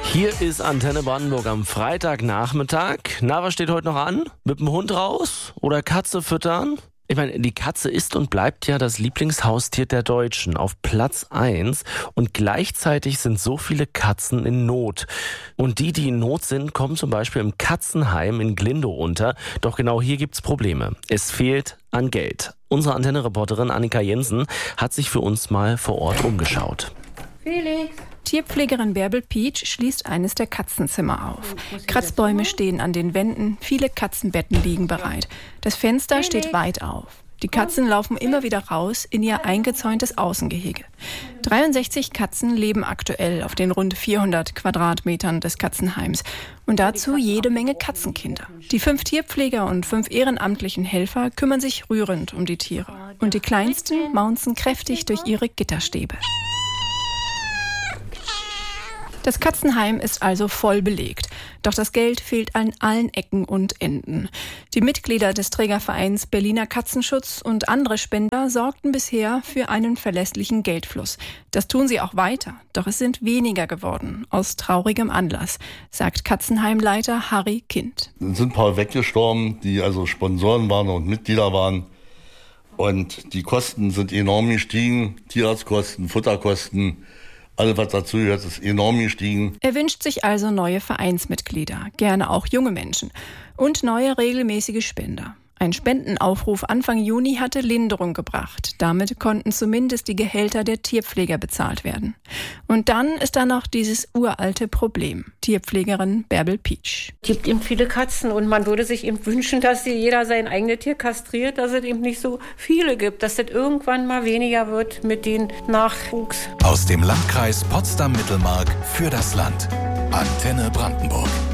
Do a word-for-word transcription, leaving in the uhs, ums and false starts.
Hier ist Antenne Brandenburg am Freitagnachmittag. Na, was steht heute noch an? Mit dem Hund raus oder Katze füttern? Ich meine, die Katze ist und bleibt ja das Lieblingshaustier der Deutschen auf Platz eins und gleichzeitig sind so viele Katzen in Not. Und die, die in Not sind, kommen zum Beispiel im Katzenheim in Glindow unter. Doch genau hier gibt's Probleme. Es fehlt an Geld. Unsere Antenne-Reporterin Annika Jensen hat sich für uns mal vor Ort umgeschaut. Felix. Tierpflegerin Bärbel Pietsch schließt eines der Katzenzimmer auf. Kratzbäume stehen an den Wänden, viele Katzenbetten liegen bereit. Das Fenster steht weit auf. Die Katzen laufen immer wieder raus in ihr eingezäuntes Außengehege. dreiundsechzig Katzen leben aktuell auf den rund vierhundert Quadratmetern des Katzenheims. Und dazu jede Menge Katzenkinder. Die fünf Tierpfleger und fünf ehrenamtlichen Helfer kümmern sich rührend um die Tiere. Und die Kleinsten maunzen kräftig durch ihre Gitterstäbe. Das Katzenheim ist also voll belegt. Doch das Geld fehlt an allen Ecken und Enden. Die Mitglieder des Trägervereins Berliner Katzenschutz und andere Spender sorgten bisher für einen verlässlichen Geldfluss. Das tun sie auch weiter. Doch es sind weniger geworden, aus traurigem Anlass, sagt Katzenheimleiter Harry Kind. Es sind ein paar weggestorben, die also Sponsoren waren und Mitglieder waren. Und die Kosten sind enorm gestiegen. Tierarztkosten, Futterkosten. Alles, was dazu gehört, ist enorm gestiegen. Er wünscht sich also neue Vereinsmitglieder, gerne auch junge Menschen und neue regelmäßige Spender. Ein Spendenaufruf Anfang Juni hatte Linderung gebracht. Damit konnten zumindest die Gehälter der Tierpfleger bezahlt werden. Und dann ist da noch dieses uralte Problem. Tierpflegerin Bärbel Pietsch. Es gibt eben viele Katzen und man würde sich eben wünschen, dass jeder sein eigenes Tier kastriert, dass es eben nicht so viele gibt, dass es irgendwann mal weniger wird mit dem Nachwuchs. Aus dem Landkreis Potsdam-Mittelmark für das Land. Antenne Brandenburg.